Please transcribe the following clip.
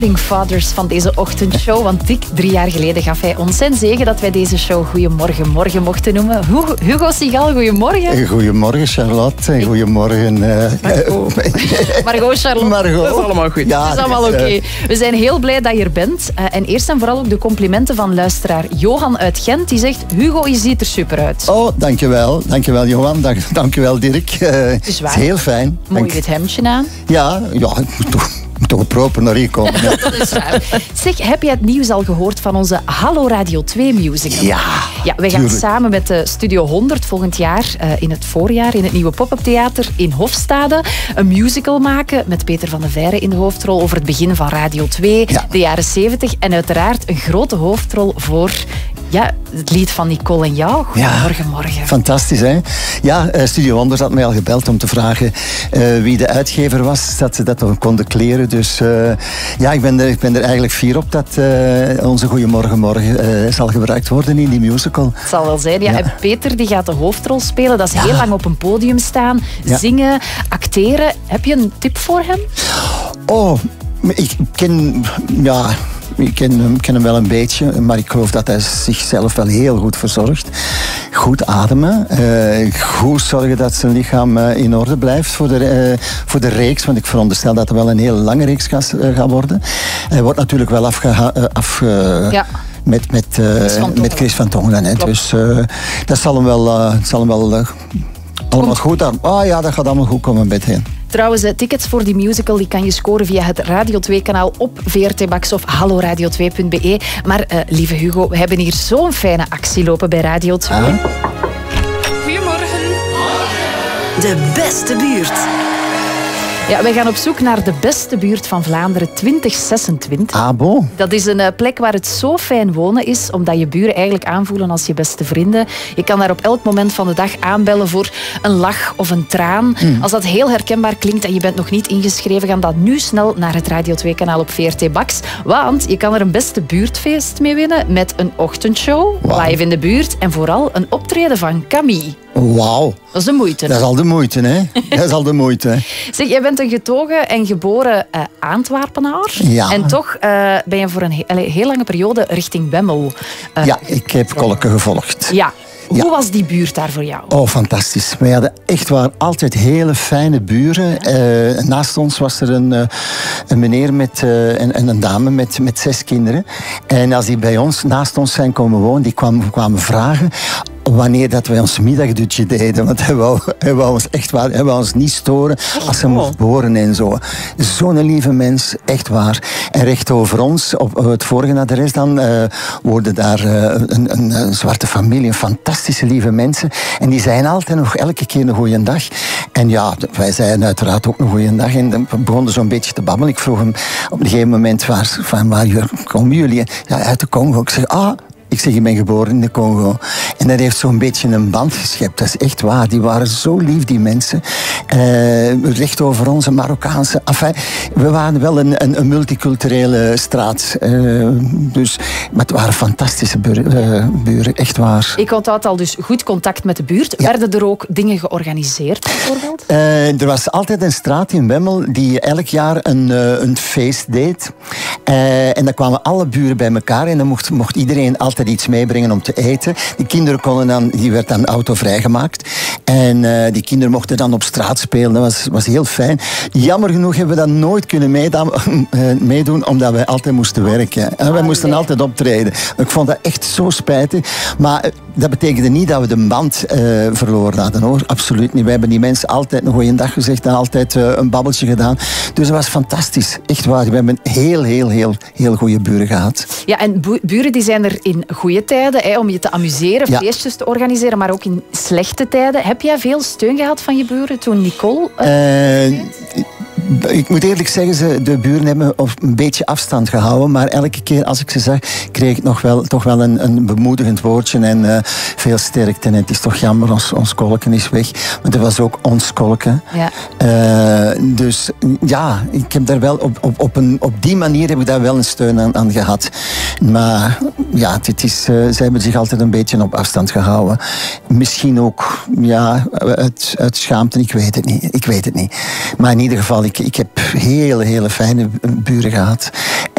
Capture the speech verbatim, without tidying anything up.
Fathers van deze ochtendshow, want dik drie jaar geleden gaf hij ons zijn zegen dat wij deze show Goedemorgen Morgen mochten noemen. Hugo Sigal, goedemorgen. Goedemorgen Charlotte en goedemorgen... Uh, Margot. Margot, Charlotte. Margot. Dat is allemaal goed. Ja, dat is allemaal oké. Okay. We zijn heel blij dat je er bent. Uh, en eerst en vooral ook de complimenten van luisteraar Johan uit Gent. Die zegt, Hugo, je ziet er super uit. Oh, dankjewel. Dankjewel Johan. Dank, dankjewel Dirk. Uh, het is waar. Het is heel fijn. Mooi wit hemdje aan. Ja, ja, ik moet toch... moet toch proper naar hier komen. Ja. Dat is waar. Zeg, heb je het nieuws al gehoord van onze Hallo Radio twee musical? Ja, ja wij gaan tuurlijk. Samen met de Studio honderd volgend jaar, uh, in het voorjaar, in het nieuwe pop-up theater in Hofstade, een musical maken met Peter van de Veire in de hoofdrol over het begin van Radio twee, ja. de jaren zeventig. En uiteraard een grote hoofdrol voor... Ja, het lied van Nicole en jou. Goedemorgen, ja, morgen. Fantastisch, hè? Ja, Studio honderd had mij al gebeld om te vragen uh, wie de uitgever was, dat ze dat dan konden kleren. Dus uh, ja, ik ben, er, ik ben er eigenlijk fier op dat uh, onze Goedemorgen Morgen uh, zal gebruikt worden in die musical. Het zal wel zijn, ja. ja. En Peter die gaat de hoofdrol spelen. Dat is ja. heel lang op een podium staan, ja. zingen, acteren. Heb je een tip voor hem? Oh, ik ken... Ja... Ik ken hem, ken hem wel een beetje, maar ik geloof dat hij zichzelf wel heel goed verzorgt. Goed ademen, uh, goed zorgen dat zijn lichaam uh, in orde blijft voor de, uh, voor de reeks, want ik veronderstel dat er wel een hele lange reeks gaat uh, worden. Hij wordt natuurlijk wel afgeha- uh, afge... Ja. Met, met, uh, Chris met Chris van Tongeren. Hè. Dus uh, dat zal hem wel, uh, zal hem wel uh, allemaal goed aan. Ah ja, dat gaat allemaal goed komen met hem. Trouwens, tickets voor die musical die kan je scoren via het Radio twee kanaal op V R T Max of hallo radio twee punt be. Maar uh, lieve Hugo, we hebben hier zo'n fijne actie lopen bij Radio twee. Ah. Goedemorgen. De beste buurt. Ja, wij gaan op zoek naar de beste buurt van Vlaanderen twintig zesentwintig. Ah, bon. Dat is een uh, plek waar het zo fijn wonen is, omdat je buren eigenlijk aanvoelen als je beste vrienden. Je kan daar op elk moment van de dag aanbellen voor een lach of een traan. Mm. Als dat heel herkenbaar klinkt en je bent nog niet ingeschreven, ga dan nu snel naar het Radio twee kanaal op V R T Max. Want je kan er een beste buurtfeest mee winnen met een ochtendshow, wow. live in de buurt en vooral een optreden van Camille. Wauw. Dat is de moeite. Dat is al de moeite, hè? Dat is al de moeite. Hè? Zeg, jij bent een getogen en geboren uh, Antwerpenaar. Ja. En toch uh, ben je voor een he- heel lange periode richting Bemmel. Uh, ja, ik heb Kolke gevolgd. Ja. Hoe ja. was die buurt daar voor jou? Oh, fantastisch. Wij hadden echt waar altijd hele fijne buren. Ja. Uh, naast ons was er een, uh, een meneer met, uh, en, en een dame met, met zes kinderen. En als die bij ons, naast ons zijn komen wonen, die kwamen, kwamen vragen wanneer dat wij ons middagdutje deden. Want hij wou, hij wou ons echt waar, hij wou ons niet storen als ze moest boren en zo. Zo'n lieve mens, echt waar. En recht over ons, op het vorige adres dan, uh, woonde daar uh, een, een, een zwarte familie, een fantastische lieve mensen. En die zeiden altijd nog elke keer een goeie dag. En ja, wij zeiden uiteraard ook een goeie dag. En dan begonnen zo'n beetje te babbelen. Ik vroeg hem op een gegeven moment, waar, van waar komen jullie? Ja, uit de Congo. Ik zeg, ah... Ik zeg, je bent geboren in de Congo. En dat heeft zo'n beetje een band geschept. Dat is echt waar. Die waren zo lief, die mensen. Uh, recht over onze Marokkaanse... Enfin, we waren wel een, een, een multiculturele straat. Uh, dus, maar het waren fantastische buren, uh, buren. Echt waar. Ik onthoud al dus goed contact met de buurt. Ja. Werden er ook dingen georganiseerd, bijvoorbeeld? Uh, er was altijd een straat in Bemmel die elk jaar een, uh, een feest deed. Uh, en dan kwamen alle buren bij elkaar. En dan mocht, mocht iedereen altijd iets meebrengen om te eten. Die kinderen konden dan, die werd dan autovrij gemaakt. En uh, die kinderen mochten dan op straat spelen. Dat was, was heel fijn. Jammer genoeg hebben we dat nooit kunnen meedoen, uh, meedoen omdat wij altijd moesten werken. En wij moesten altijd optreden. Ik vond dat echt zo spijtig. Maar uh, dat betekende niet dat we de band uh, verloren hadden, hoor. Absoluut niet. Wij hebben die mensen altijd een goeie dag gezegd en altijd uh, een babbeltje gedaan. Dus dat was fantastisch. Echt waar. We hebben heel, heel, heel, heel goede buren gehad. Ja, en bu- buren die zijn er in goede tijden, hè, om je te amuseren, ja. feestjes te organiseren, maar ook in slechte tijden. Heb jij veel steun gehad van je buren toen Nicole... Uh, uh, ik moet eerlijk zeggen, ze, de buren hebben een beetje afstand gehouden, maar elke keer als ik ze zag, kreeg ik nog wel, toch wel een, een bemoedigend woordje en uh, veel sterkte. En het is toch jammer, ons, ons kolken is weg. Maar dat was ook ons kolken. Ja. Uh, dus ja, ik heb daar wel op, op, op, een, op die manier heb ik daar wel een steun aan, aan gehad. Maar ja, het is, uh, ze hebben zich altijd een beetje op afstand gehouden. Misschien ook ja, uit, uit schaamte, ik weet het niet. Ik weet het niet. Maar in ieder geval, ik, ik heb hele, hele fijne buren gehad.